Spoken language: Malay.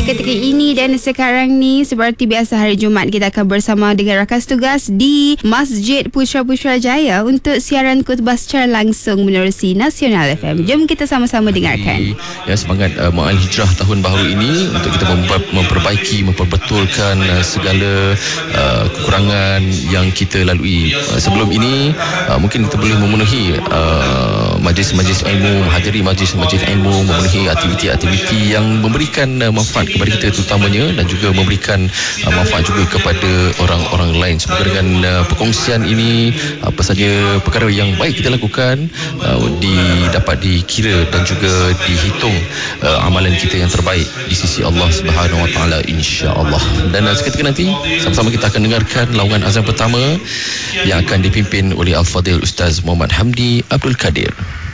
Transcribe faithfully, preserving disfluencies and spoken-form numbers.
ketika ini. Dan sekarang ni seperti biasa hari Jumaat kita akan bersama dengan rakan tugas di Masjid Putra Putrajaya untuk siaran khutbah secara langsung menerusi Nasional F M. Jom kita sama-sama dengarkan. Ya, semangat uh, Mu'al Hijrah tahun baru ini untuk kita memper- memperbaiki, memperbetulkan uh, segala uh, kekurangan yang kita lalui. Uh, sebelum ini uh, mungkin kita boleh memenuhi uh, majlis-majlis ilmu, menghadiri majlis-majlis ilmu, memenuhi aktiviti-aktiviti yang memberikan uh, manfaat kepada kita terutamanya, dan juga memberikan uh, manfaat juga kepada orang-orang lain. Semoga dengan uh, perkongsian ini, apa saja perkara yang baik kita lakukan uh, didapat dikira dan juga dihitung uh, amalan kita yang terbaik di sisi Allah Subhanahu Wa Taala, insya-Allah. Dan uh, seketika nanti sama-sama kita akan dengarkan laungan azan pertama yang akan dipimpin oleh Al-Fadil Ustaz Muhammad Hamdi Abdul Kadir.